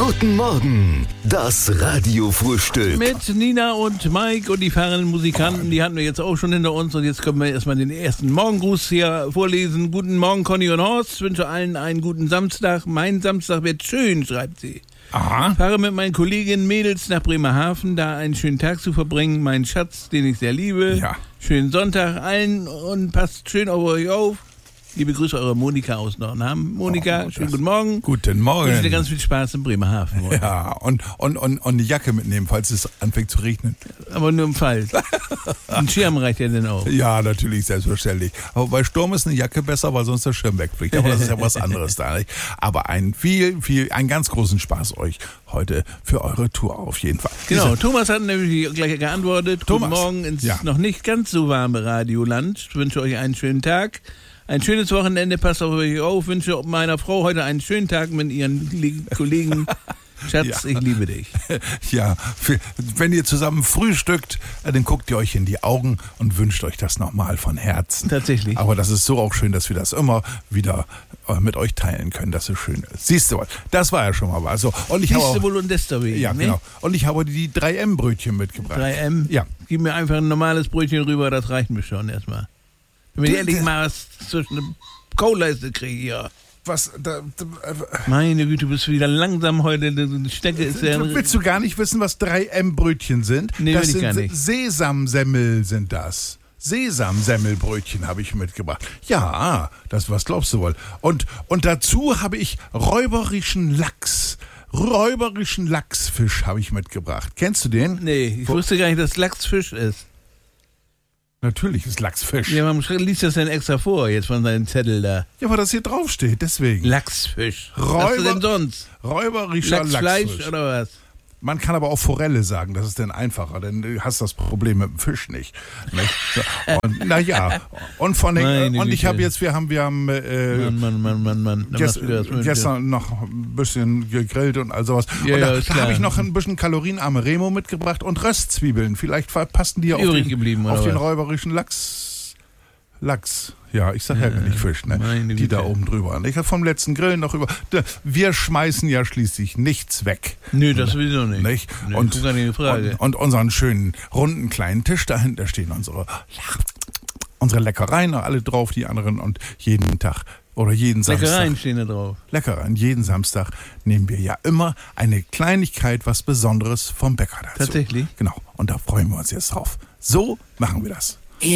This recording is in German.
Guten Morgen, das Radiofrühstück. Mit Nina und Mike und die fahrenden Musikanten, die hatten wir jetzt auch schon hinter uns. Und jetzt können wir erstmal den ersten Morgengruß hier vorlesen. Guten Morgen, Conny und Horst. Ich wünsche allen einen guten Samstag. Mein Samstag wird schön, schreibt sie. Aha. Fahre mit meinen Kolleginnen Mädels nach Bremerhaven, da einen schönen Tag zu verbringen. Mein Schatz, den ich sehr liebe. Ja. Schönen Sonntag allen und passt schön auf euch auf. Liebe Grüße, eure Monika aus Nordham. Monika, schönen guten Morgen. Guten Ich wünsche dir Morgen. ganz viel Spaß in Bremerhaven. Morgen. Ja, und eine Jacke mitnehmen, falls es anfängt zu regnen. Aber nur im Fall. Ein Schirm reicht ja denn auch. Ja, natürlich, selbstverständlich. Aber bei Sturm ist eine Jacke besser, weil sonst der Schirm wegfliegt. Aber das ist ja was anderes da. Nicht? Aber einen ganz großen Spaß euch heute für eure Tour auf jeden Fall. Genau, Thomas hat nämlich gleich geantwortet. Thomas. Guten Morgen ins Ja. noch nicht ganz so warme Radioland. Ich wünsche euch einen schönen Tag. Ein schönes Wochenende, passt auf euch auf. Wünsche meiner Frau heute einen schönen Tag mit ihren Kollegen. Schatz, Ja. ich liebe dich. Ja, wenn ihr zusammen frühstückt, dann guckt ihr euch in die Augen und wünscht euch das nochmal von Herzen. Tatsächlich. Aber das ist so auch schön, dass wir das immer wieder mit euch teilen können, dass es schön ist. Siehst du, das war ja schon mal was. So, und ich Siehst habe du auch, wohl und deswegen, ja, ne? genau. Und ich habe die 3M-Brötchen mitgebracht. 3M? Ja. Gib mir einfach ein normales Brötchen rüber, das reicht mir schon erstmal. Wenn ich ehrlich mal was zwischen der Cola-Leiste kriege hier. Was, Meine Güte, du bist wieder langsam heute. Die Stecke ist ja... willst du gar nicht wissen, was 3M-Brötchen sind? Nee, das will ich sind gar nicht. Sesamsemmel sind das. Sesamsemmelbrötchen habe ich mitgebracht. Ja, was glaubst du wohl? Und dazu habe ich räuberischen Lachsfisch habe ich mitgebracht. Kennst du den? Nee, ich wusste gar nicht, dass Lachsfisch ist. Natürlich ist Lachsfisch. Ja, warum liest das denn extra vor, jetzt von seinem Zettel da? Ja, weil das hier draufsteht, deswegen. Lachsfisch. Was ist denn sonst? Räuberischer Lachsfleisch Lachsfisch. oder was? Man kann aber auch Forelle sagen, das ist dann einfacher, denn du hast das Problem mit dem Fisch nicht. So, und, naja, und ich habe jetzt, wir haben Mann. Dann machst du das mit gestern noch ein bisschen gegrillt und all sowas. Ja, und ja, da ist klar. habe ich noch ein bisschen kalorienarme Remo mitgebracht und Röstzwiebeln. Vielleicht passen die Übrig geblieben, auf oder den was? räuberischen Lachs. Ja, ich sag ja nicht Fisch, ne? meine Die da Güte. oben drüber. Und ich habe vom letzten Grill noch über. Wir schmeißen ja schließlich nichts weg. Nö, das sowieso nicht. Nicht? Nö, Und, gar nicht die Frage. und unseren schönen runden kleinen Tisch dahinter stehen unsere Leckereien alle drauf, die anderen, und jeden Tag oder jeden Samstag. Leckereien stehen da drauf. Leckereien. Jeden Samstag nehmen wir ja immer eine Kleinigkeit, was Besonderes vom Bäcker dazu. Tatsächlich? Genau. Und da freuen wir uns jetzt drauf. So machen wir das.